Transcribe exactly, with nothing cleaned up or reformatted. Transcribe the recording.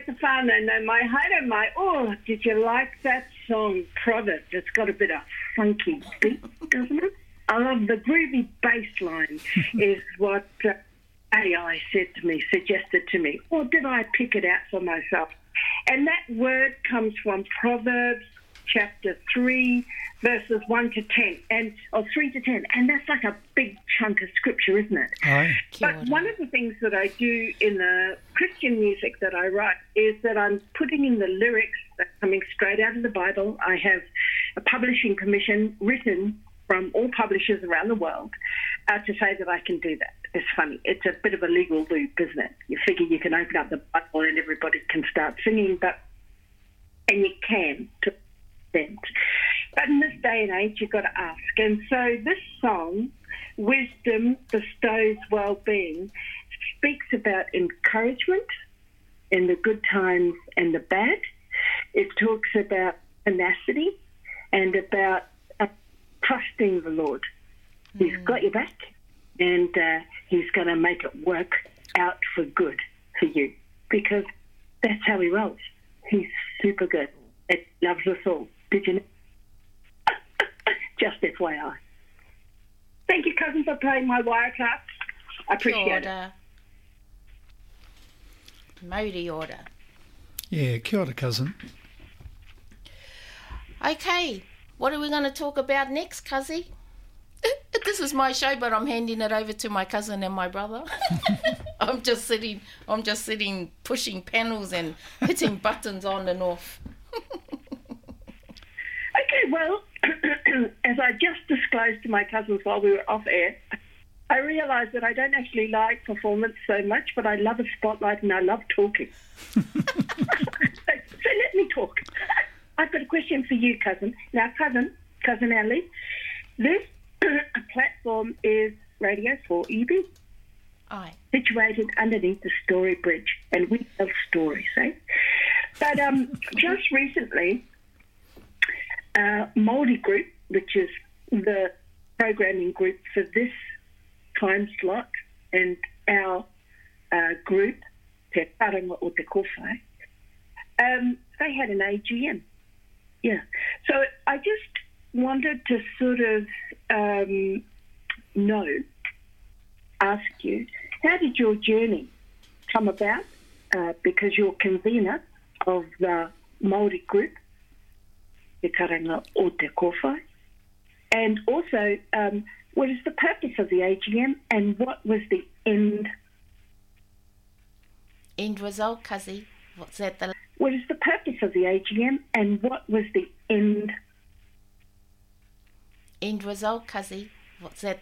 Stefano, no, my hi my. Oh, did you like that song, Proverbs? It's got a bit of funky beat, doesn't it? I love the groovy bass line is what uh, A I said to me, suggested to me. Or did I pick it out for myself? And that word comes from Proverbs chapter three, verses one to ten, and or three to ten, and that's like a big chunk of scripture, isn't it? Aye. But one of the things that I do in the Christian music that I write is that I'm putting in the lyrics that are coming straight out of the Bible. I have a publishing permission written from all publishers around the world uh, to say that I can do that. It's funny. It's a bit of a legal loop, isn't it? You figure you can open up the Bible and everybody can start singing, but and you can to extent. But in this day and age, you've got to ask. And so this song, Wisdom Bestows Well-Being, speaks about encouragement in the good times and the bad. It talks about tenacity and about uh, trusting the Lord. Mm. He's got your back, and uh, he's going to make it work out for good for you, because that's how he rolls. He's super good. It loves us all. Did you know? Just F Y I. Thank you, cousin, for playing my wire clap. I appreciate order. it. Modi order. Yeah, kia ora, cousin. Okay, what are we going to talk about next, Cuzzy? This is my show, but I'm handing it over to my cousin and my brother. I'm just sitting. I'm just sitting, pushing panels and hitting buttons on and off. Okay, well, as I just disclosed to my cousins while we were off air, I realised that I don't actually like performance so much, but I love a spotlight and I love talking. so, so let me talk. I've got a question for you, cousin. Now, cousin, cousin Ali, this platform is Radio four E B. Aye. Situated underneath the Story Bridge, and we tell stories, eh? But um, just recently, uh, Māori Group, which is the programming group for this time slot, and our uh, group, Te Tauranga o Te Kōwhai, um, they had an A G M. Yeah. So I just wanted to sort of um, know, ask you, how did your journey come about? Uh, because you're convener of the Māori group, Te Tauranga o Te Kōwhai, and also um, what is the purpose of the A G M and what was the end? End result, Cuzzy. What's that? The What is the purpose of the A G M and what was the end? End result, Cuzzy. What's that?